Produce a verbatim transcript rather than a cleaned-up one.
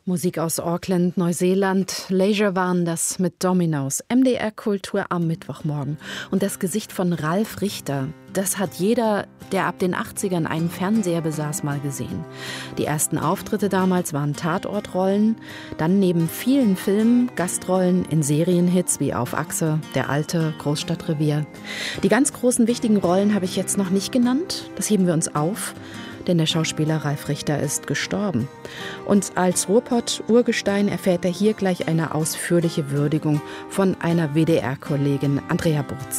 Musik aus Auckland, Neuseeland. Leisure waren das mit Dominoes. M D R-Kultur am Mittwochmorgen. Und das Gesicht von Ralf Richter, das hat jeder, der ab den achtzigern einen Fernseher besaß, mal gesehen. Die ersten Auftritte damals waren Tatortrollen. Dann neben vielen Filmen Gastrollen in Serienhits wie Auf Achse, Der Alte, Großstadtrevier. Die ganz großen, wichtigen Rollen habe ich jetzt noch nicht genannt. Das heben wir uns auf. Denn der Schauspieler Ralf Richter ist gestorben. Und als Ruhrpott-Urgestein erfährt er hier gleich eine ausführliche Würdigung von einer W D R-Kollegin Andrea Burz.